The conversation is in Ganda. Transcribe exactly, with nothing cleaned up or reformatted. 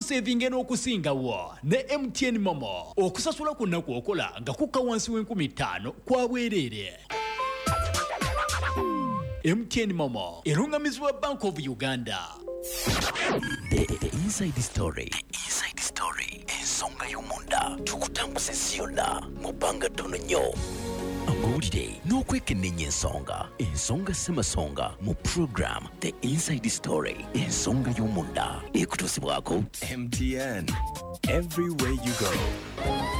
okusevinga n'okusingawo ne M T N Momo. Okusasula kunnaku okola nga kukka wansi w'enkumi ttaano kwa bwereere. M T N Momo erungamizibwa Bank of Uganda. The, the, the inside story. The inside story. Ensonga y'omunda tukutambuze ziyonna mu bbanga ttono nnyo. Amawulire n'okwekennenya ensonga. Ensonga ssemasonga mu program The Inside Story. Ensonga y'omunda ekutuusibwako M T N. Everywhere you go.